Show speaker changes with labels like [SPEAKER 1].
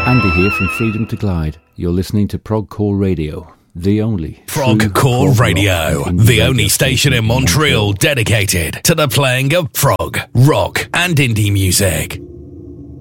[SPEAKER 1] Andy here from Freedom to Glide. You're listening to Progcore Radio, the only
[SPEAKER 2] Progcore Radio, the only station in Montreal dedicated to the playing of prog, rock and indie music.